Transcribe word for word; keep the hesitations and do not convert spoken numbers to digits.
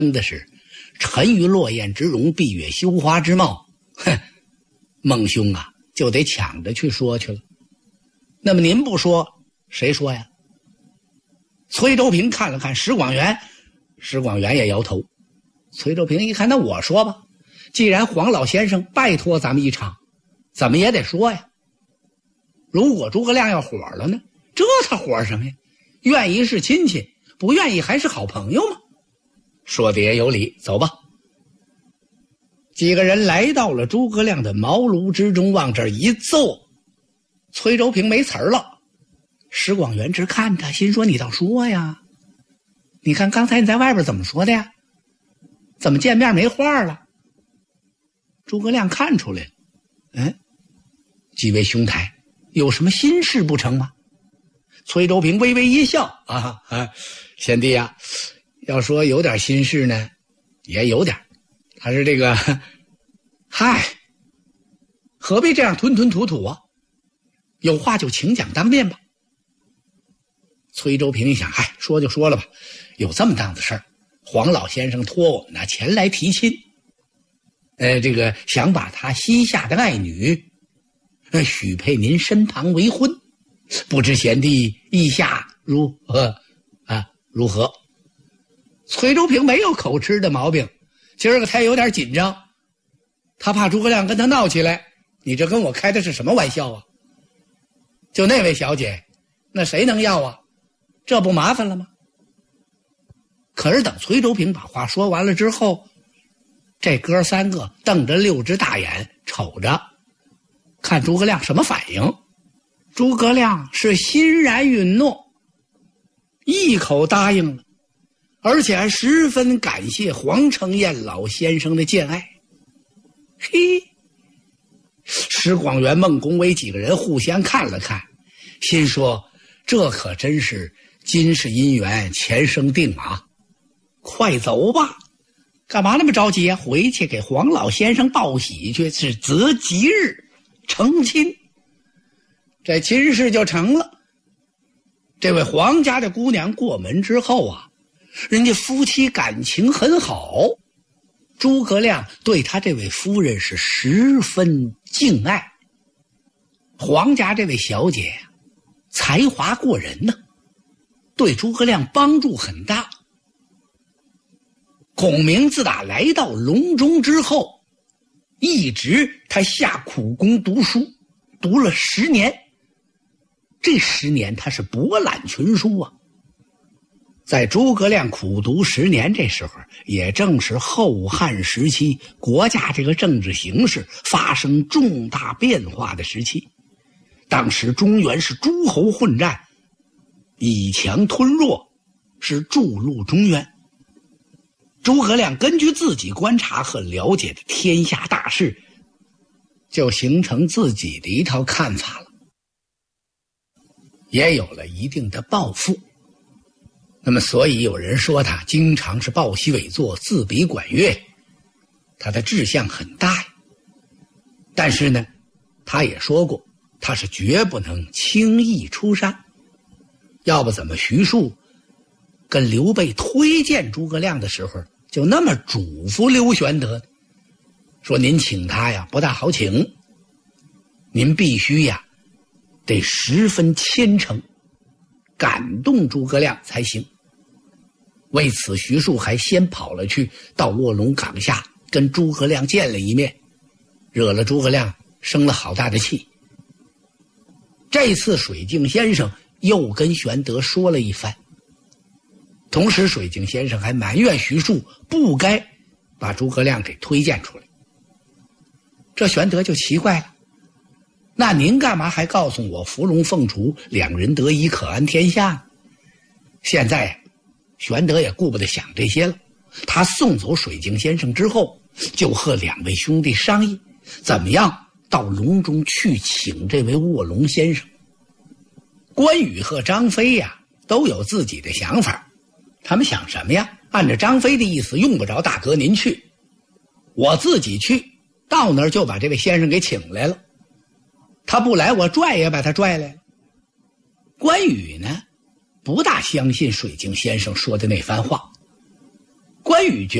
的是沉鱼落雁之容，闭月羞花之貌，哼，孟兄啊就得抢着去说去了。那么您不说谁说呀？崔州平看了看石广元，石广元也摇头。崔州平一看，那我说吧，既然黄老先生拜托咱们一场，怎么也得说呀。如果诸葛亮要火了呢？这他火什么呀？愿意是亲戚，不愿意还是好朋友吗？说的也有理，走吧。几个人来到了诸葛亮的茅庐之中，往这儿一坐，崔州平没词儿了。石广元直看他，心说你倒说呀，你看刚才你在外边怎么说的呀？怎么见面没话了？诸葛亮看出来了，嗯，几位兄台有什么心事不成吗？崔州平微微一笑，啊啊，贤弟啊，要说有点心事呢，也有点。他是这个，嗨，何必这样吞吞吐吐啊？有话就请讲当面吧。崔州平一想，嗨，说就说了吧，有这么档子事儿，黄老先生托我们呢前来提亲，呃，这个想把他膝下的爱女，呃，许配您身旁为婚，不知贤弟意下如何啊？如何？崔州平没有口吃的毛病，今儿个他有点紧张，他怕诸葛亮跟他闹起来。你这跟我开的是什么玩笑啊？就那位小姐，那谁能要啊？这不麻烦了吗？可是等崔州平把话说完了之后，这哥三个瞪着六只大眼瞅着看诸葛亮什么反应。诸葛亮是欣然允诺，一口答应了，而且还十分感谢黄承彦老先生的见爱。嘿，石广元、孟公伟几个人互相看了看，心说这可真是今世姻缘前生定啊，快走吧，干嘛那么着急啊？回去给黄老先生报喜去，是择吉日成亲，这亲事就成了。这位黄家的姑娘过门之后啊，人家夫妻感情很好，诸葛亮对他这位夫人是十分敬爱。黄家这位小姐才华过人呢，对诸葛亮帮助很大。孔明自打来到隆中之后，一直他下苦功读书，读了十年。这十年他是博览群书啊。在诸葛亮苦读十年这时候，也正是后汉时期国家这个政治形势发生重大变化的时期。当时中原是诸侯混战，以强吞弱，是筑路中原。诸葛亮根据自己观察和了解的天下大势，就形成自己的一套看法了，也有了一定的抱负。那么所以有人说他经常是抱膝委坐，自比管乐，他的志向很大呀。但是呢，他也说过，他是绝不能轻易出山。要不怎么徐庶跟刘备推荐诸葛亮的时候，就那么嘱咐刘玄德，说您请他呀不大好请，您必须呀得十分虔诚，感动诸葛亮才行。为此徐庶还先跑了去到卧龙岗下跟诸葛亮见了一面，惹了诸葛亮生了好大的气。这次水镜先生又跟玄德说了一番，同时水镜先生还埋怨徐庶不该把诸葛亮给推荐出来。这玄德就奇怪了，那您干嘛还告诉我伏龙凤雏两人得一可安天下呢？现在玄德也顾不得想这些了，他送走水镜先生之后，就和两位兄弟商议怎么样到隆中去请这位卧龙先生。关羽和张飞呀都有自己的想法，他们想什么呀？按照张飞的意思，用不着大哥您去，我自己去，到那儿就把这位先生给请来了，他不来我拽也把他拽来了。关羽呢不大相信水镜先生说的那番话， 关羽觉